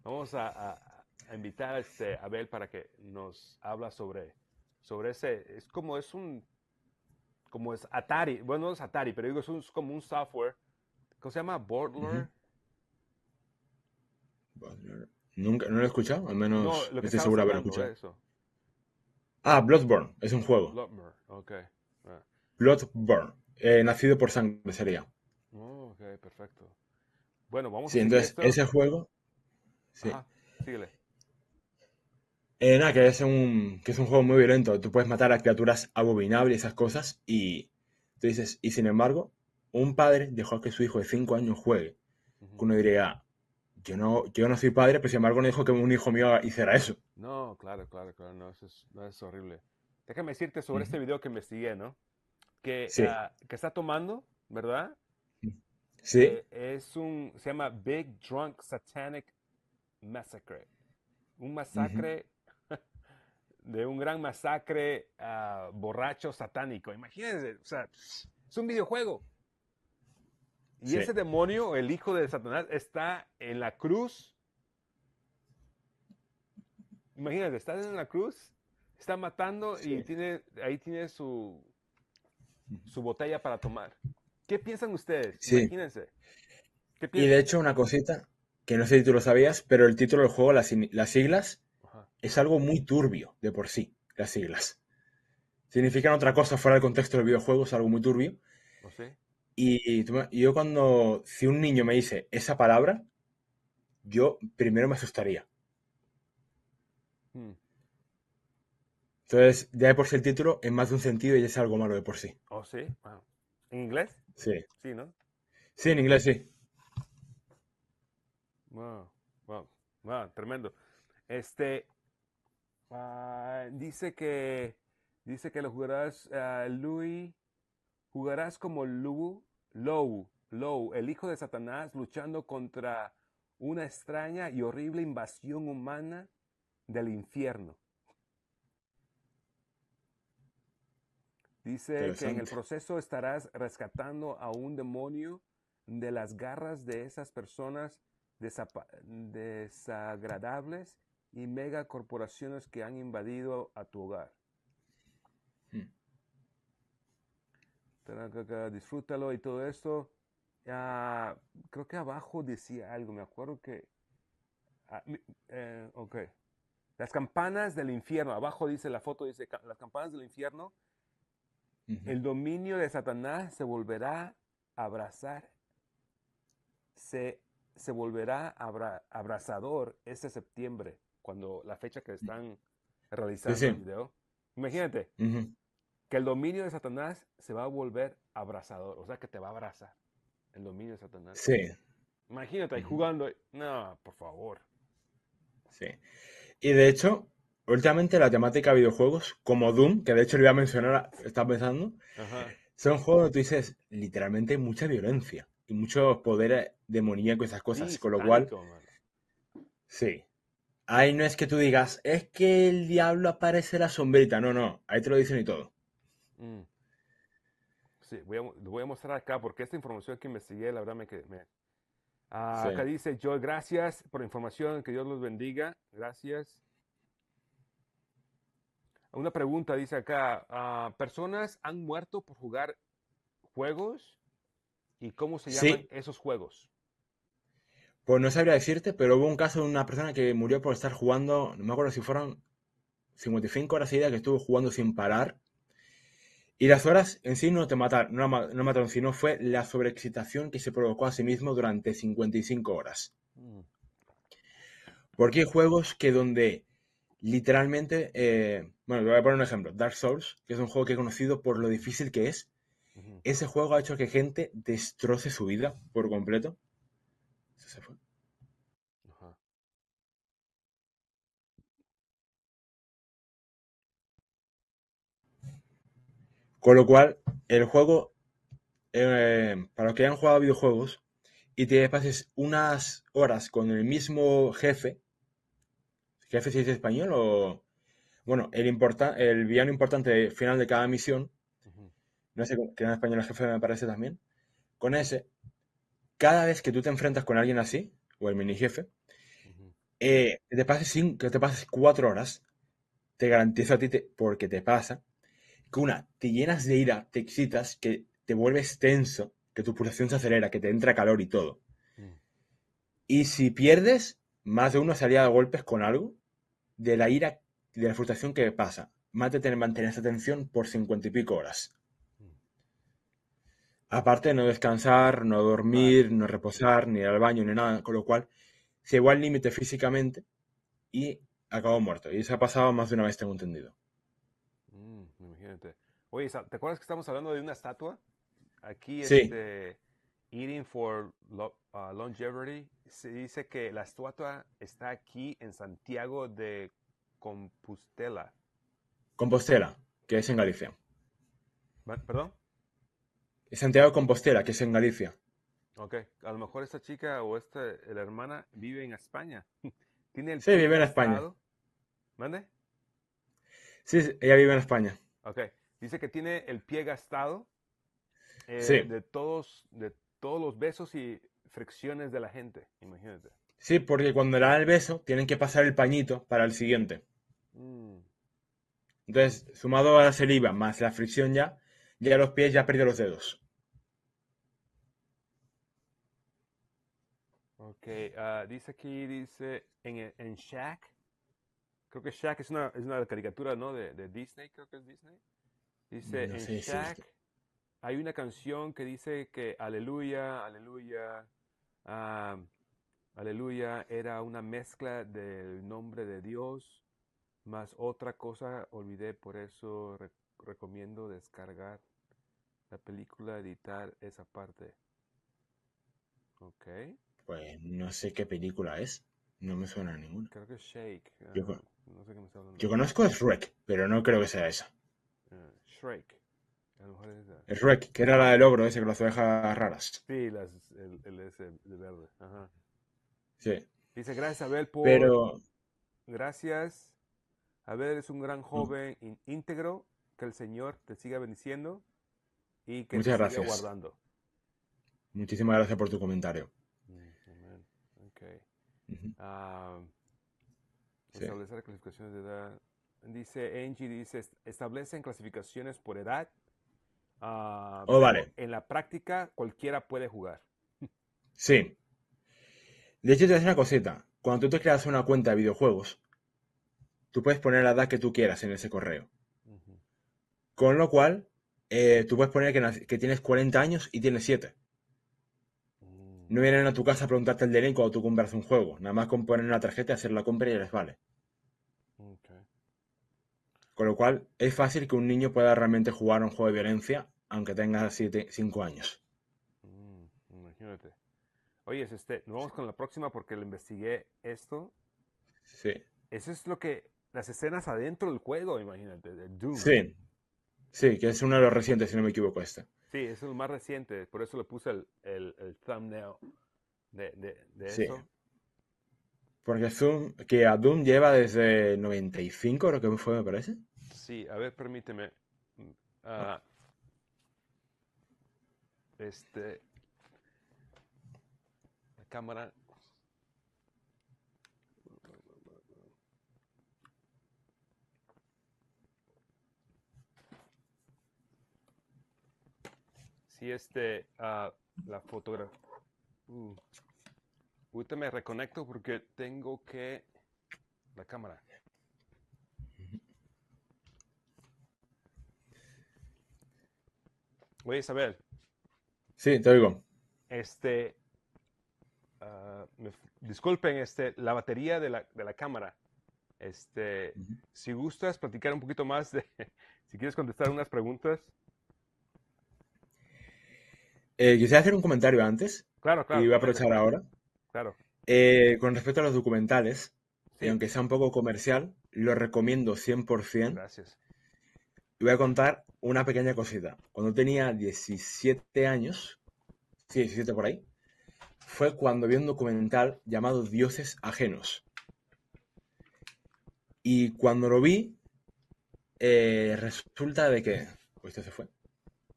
Vamos a invitar a Abel para que nos habla sobre ese. Como es Atari. Bueno, no es Atari, pero digo, es como un software. ¿Cómo se llama? Ujú. Border. Nunca, no lo he escuchado, al No, menos lo que estoy estabas seguro de haberlo hablando, escuchado. eso. Ah, Bloodborne, es un juego. Bloodmer, ok. Ah. Bloodborne, nacido por sangre sería. Oh, ok, perfecto. Bueno, vamos a Sí, seguir entonces esto. ese juego, sí. Ajá, síguele. Nada, que es un juego muy violento. Tú puedes matar a criaturas abominables y esas cosas. Y tú dices, y sin embargo, un padre dejó que su hijo de 5 años juegue. Que Ujú. uno diría, yo no soy padre, pero sin embargo no dijo que un hijo mío hiciera eso. No, claro, claro, claro, no, no es horrible. Déjame decirte sobre Ujú. este video que investigué, ¿no? Sí, Que está tomando, ¿verdad? sí, Se llama Big Drunk Satanic Massacre. Un ujú, masacre de un gran masacre borracho satánico. Imagínense, o sea, es un videojuego. Y sí, ese demonio, el hijo de Satanás, está en la cruz. Imagínate, está en la cruz, está matando sí. y ahí tiene su botella para tomar. ¿Qué piensan ustedes? Sí. Imagínense. ¿Qué Y de piensan? hecho, una cosita, que no sé si tú lo sabías, pero el título del juego, las siglas, Ajá. es algo muy turbio de por sí, las siglas. Significan otra cosa fuera del contexto del videojuego, es algo muy turbio. ¿O sí? Y yo cuando, si un niño me dice esa palabra, yo primero me asustaría. Hmm. Entonces, ya de por sí el título, en más de un sentido, ya es algo malo de por sí. ¿O sí? Wow. ¿En inglés? Sí. Sí, ¿no? Sí, en inglés sí. Wow, wow, wow, tremendo. Este, dice que lo jugarás, Louis, jugarás como Lou, el hijo de Satanás, luchando contra una extraña y horrible invasión humana del infierno. Dice que en el Interesante. proceso estarás rescatando a un demonio de las garras de esas personas desagradables y megacorporaciones que han invadido a tu hogar. Mm. Disfrútalo y todo esto. Ah, creo que abajo decía algo, me acuerdo que... ah, ok. Las campanas del infierno, abajo dice la foto, dice las campanas del infierno, Ujú. el dominio de Satanás se volverá a abrazar, se, se volverá abrasador este septiembre, cuando la fecha que están Sí, realizando el sí. video. Imagínate Ujú. que el dominio de Satanás se va a volver abrasador, o sea que te va a abrazar el dominio de Satanás. Sí. Imagínate ahí Ujú. jugando. No, por favor. Sí. Y de hecho, últimamente la temática de videojuegos, como Doom, que de hecho le iba a mencionar, estaba pensando, Ajá. son juegos donde tú dices literalmente mucha violencia y muchos poderes demoníacos y esas Sí, cosas. Con lo cual, satánico, mano. sí. Ahí no es que tú digas, es que el diablo aparece en la sombrita. No, no. Ahí te lo dicen y todo. Mm. Sí, lo voy a mostrar acá porque esta información que investigué, la verdad Sí. acá dice Joy, gracias por la información, que Dios los bendiga. Gracias. Una pregunta dice acá, ¿personas han muerto por jugar juegos y cómo se llaman Sí, esos juegos? pues no sabría decirte, pero hubo un caso de una persona que murió por estar jugando, no me acuerdo si fueron 55 horas seguidas que estuvo jugando sin parar. Y las horas en sí no te mataron, no mataron, sino fue la sobreexcitación que se provocó a sí mismo durante 55 horas. Mm, Porque hay juegos que donde literalmente, bueno, te voy a poner un ejemplo, Dark Souls, que es un juego que he conocido por lo difícil que es. ujú. Ese juego ha hecho que gente destroce su vida por completo. Eso se fue. Ajá. Con lo cual, el juego, para los que hayan jugado videojuegos y te pases unas horas con el mismo jefe si es español o, bueno, el villano importante final de cada misión, Ujú, no sé, que en español el jefe me parece también, con ese, cada vez que tú te enfrentas con alguien así, o el mini jefe, ujú. que te pases 4 horas, te garantizo a ti, porque te pasa, que te llenas de ira, te excitas, que te vuelves tenso, que tu pulsación se acelera, que te entra calor y todo. Mm. Y si pierdes, más de uno salía a golpes con algo de la ira, de la frustración que pasa. Más de mantener esa tensión por 50 y pico horas. Mm. Aparte de no descansar, no Claro. dormir, no reposar, ni ir al baño, ni nada. Con lo cual, se llegó al límite físicamente y acabó muerto. Y eso ha pasado más de una vez, tengo entendido. Imagínate. Oye, ¿te acuerdas que estamos hablando de una estatua? Aquí, Sí, Eating for Longevity, se dice que la estatua está aquí en Santiago de Compostela. Compostela, que es en Galicia. ¿Perdón? Es Santiago de Compostela, que es en Galicia. Ok, a lo mejor esta chica o la hermana vive en España. Tiene el Sí, pie vive en España. gastado. ¿Mande? Sí, sí, ella vive en España. Ok, dice que tiene el pie gastado Sí, de todos los besos y fricciones de la gente. Imagínate. sí, porque cuando le dan el beso, tienen que pasar el pañito para el siguiente. Mm, Entonces, sumado a la saliva más la fricción ya los pies ya perdido los dedos. ok, dice aquí, dice en Shaq. Creo que Shaq es una caricatura, ¿no? De Disney, creo que es Disney. Dice, No en sé Shaq decirte. hay una canción que dice que aleluya, aleluya, ah, aleluya era una mezcla del nombre de Dios, más otra cosa olvidé, por eso recomiendo descargar la película, editar esa parte. Ok, Pues no sé qué película es. No me suena a ninguna. creo que es Shake. Yo, co- No sé qué me está yo hablando. conozco a Shrek, pero no creo que sea esa. Shrek. A lo mejor es Shrek, que era la del ogro ese con las orejas raras. sí, el ese de verde. Ajá. Sí, Dice, gracias Abel por... pero... Gracias. Abel es un gran joven íntegro. Que el Señor te siga bendiciendo y que te Muchas siga gracias. guardando. Muchísimas gracias por tu comentario. Amén. Ok. Ujú. Ah, Sí. establecer clasificaciones de edad. Dice Angie, dice, establecen clasificaciones por edad, Oh, pero vale. en la práctica cualquiera puede jugar. Sí. De hecho, te voy a decir una cosita. Cuando tú te creas una cuenta de videojuegos, tú puedes poner la edad que tú quieras en ese correo. Ujú. Con lo cual, tú puedes poner que tienes 40 años y tienes 7. Mm, No vienen a tu casa a preguntarte el DNI cuando tú compras un juego. Nada más con poner una tarjeta, hacer la compra y ya les vale. ok. Con lo cual, es fácil que un niño pueda realmente jugar a un juego de violencia, aunque tenga 5 años. Imagínate. Oye, nos vamos con la próxima porque le investigué esto. Sí. Eso es las escenas adentro del juego, imagínate, de Doom. Sí. Sí, que es uno de los recientes, si no me equivoco, este. Sí, eso es el más reciente, por eso le puse el thumbnail de Sí. eso. Porque que a Doom lleva desde 95, creo que fue, me parece. Sí, a ver, permíteme. Mm, Ah, ah, este, la cámara. Sí, la fotografía. Ahorita me reconecto porque tengo que. La cámara. Oye, Isabel, sí, te oigo. este, disculpen, la batería de la cámara. Ujú. Si gustas platicar un poquito más si quieres contestar unas preguntas. Quisiera hacer un comentario antes, Claro, y claro, voy a dale, aprovechar ahora. claro. Con respecto a los documentales, y Sí, aunque sea un poco comercial, lo recomiendo 100%. gracias. Y voy a contar una pequeña cosita. Cuando tenía 17 años, sí, 17 por ahí, fue cuando vi un documental llamado Dioses Ajenos. Y cuando lo vi, resulta de que... Pues esto se fue.